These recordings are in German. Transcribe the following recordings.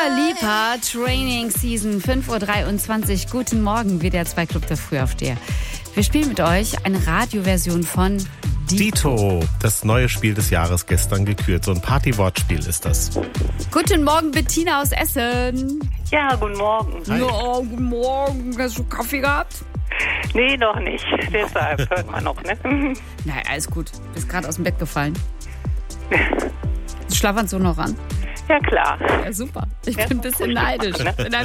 Dua Lipa, Training Season, 5:23 Uhr. Guten Morgen, WDR 2 Club der Frühaufsteher. Wir spielen mit euch eine Radioversion von Dito, das neue Spiel des Jahres, gestern gekürt. So ein Party-Wortspiel ist das. Guten Morgen, Bettina aus Essen. Ja, guten Morgen. Hi. No, guten Morgen. Hast du Kaffee gehabt? Nee, noch nicht. Deshalb hört man noch, ne? Nein, alles gut. Bist gerade aus dem Bett gefallen. Schlafanzug noch an? Ja, klar. Ja, super. Ich bin ein bisschen neidisch.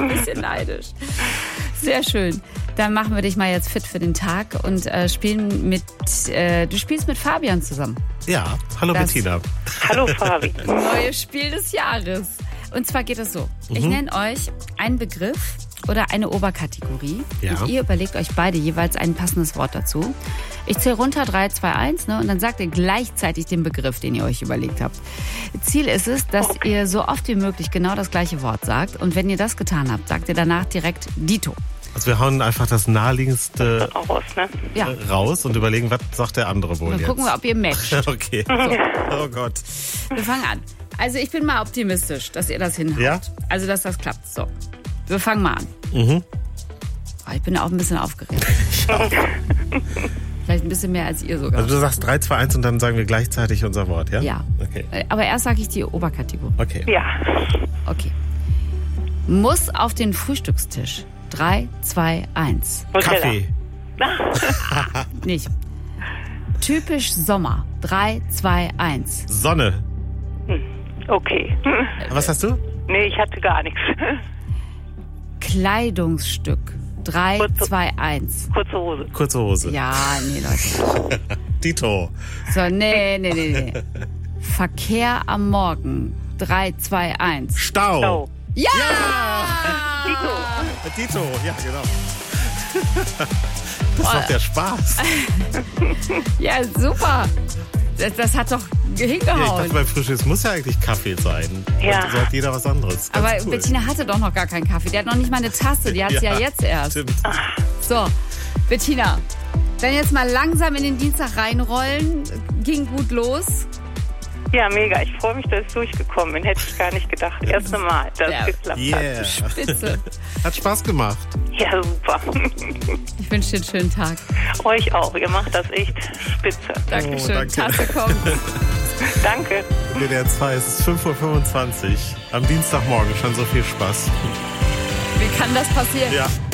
Sehr schön. Dann machen wir dich mal jetzt fit für den Tag und spielen mit, du spielst mit Fabian zusammen. Ja, hallo Bettina. Hallo, Fabi. Neues Spiel des Jahres. Und zwar geht es so. Ich nenne euch einen Begriff oder eine Oberkategorie. Ja. Und ihr überlegt euch beide jeweils ein passendes Wort dazu. Ich zähle runter, 3, 2, 1, ne? Und dann sagt ihr gleichzeitig den Begriff, den ihr euch überlegt habt. Ziel ist es, dass ihr so oft wie möglich genau das gleiche Wort sagt. Und wenn ihr das getan habt, sagt ihr danach direkt Dito. Also wir hauen einfach das naheliegendste Raus, ne? Ja. raus und überlegen, was sagt der andere wohl Dann jetzt. gucken wir, ob ihr matcht. Okay. Oh Gott. Wir fangen an. Also ich bin mal optimistisch, dass ihr das hinhaut. Ja? Also dass das klappt. So, wir fangen mal an. Mhm. Oh, ich bin auch ein bisschen aufgeregt. Vielleicht ein bisschen mehr als ihr sogar. Also du sagst 3, 2, 1 und dann sagen wir gleichzeitig unser Wort, ja? Ja. Okay. Aber erst sage ich die Oberkategorie. Okay. Ja. Okay. Muss auf den Frühstückstisch. 3, 2, 1. Kaffee. Nicht. Typisch Sommer. 3, 2, 1. Sonne. Okay. Was hast du? Nee, ich hatte gar nichts. Kleidungsstück. 3, Kurze- 2, 1. Kurze Hose. Kurze Hose. Ja, nee, Leute. Dito. So, nee. Verkehr am Morgen. 3, 2, 1. Stau. Oh. Ja! Dito, ja genau. Das macht ja Spaß. Ja, super. Das hat doch Ja, ich hingehauen. dachte, beim Frühstück, es muss ja eigentlich Kaffee sein. Ja. Und so hat jeder was anderes. Ganz Aber cool. Bettina hatte doch noch gar keinen Kaffee. Die hat noch nicht mal eine Tasse. Die hat sie ja jetzt erst. Stimmt. So, Bettina, dann jetzt mal langsam in den Dienstag reinrollen. Ging gut los. Ja, mega. Ich freue mich, dass ich durchgekommen bin. Hätte ich gar nicht gedacht. Erste Mal, dass Ja. es geklappt Yeah. Spitze. Hat Spaß gemacht. hat. Ja, super. Ich wünsche dir einen schönen Tag. Euch auch. Ihr macht das echt spitze. Dankeschön. danke. Tasse kommt. Danke. WDR 2, es ist 5:25 Uhr. Am Dienstagmorgen schon so viel Spaß. Wie kann das passieren? Ja.